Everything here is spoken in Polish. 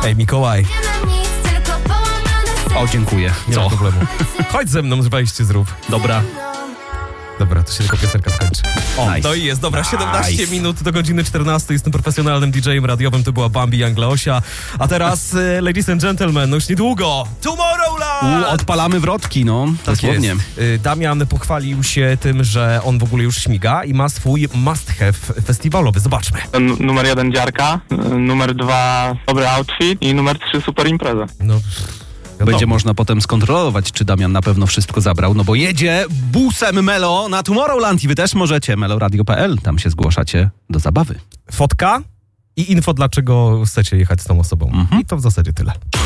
Ej, Mikołaj. O, dziękuję. Nie ma problemu. Chodź ze mną, wejście zrób. Dobra. Dobra, to się tylko piosenka skończy. O, Nice. no i jest, dobra, 17 Nice. minut do godziny 14. Jestem profesjonalnym DJ-em radiowym, to była Bambi Angleosia. A teraz, ladies and gentlemen, no już niedługo, Tomorrowland! Odpalamy wrotki, no. Tak Dosłownie. jest. Damian pochwalił się tym, że on w ogóle już śmiga i ma swój must have festiwalowy. Zobaczmy. Numer 1 dziarka, numer 2 dobry outfit i numer 3 super impreza. No, Będzie można potem skontrolować, czy Damian na pewno wszystko zabrał, no bo jedzie busem Melo na Tomorrowland i wy też możecie. meloradio.pl, tam się zgłaszacie do zabawy. Fotka i info, dlaczego chcecie jechać z tą osobą. I to w zasadzie tyle.